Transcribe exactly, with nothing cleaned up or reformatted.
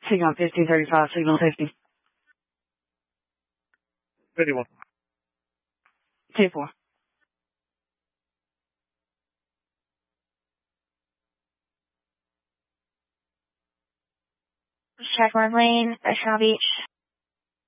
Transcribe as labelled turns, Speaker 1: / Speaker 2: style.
Speaker 1: Signal fifteen thirty-five, signal safety.
Speaker 2: fifty-one.
Speaker 1: ten four.
Speaker 3: Check Mark Lane, Restaurant Beach.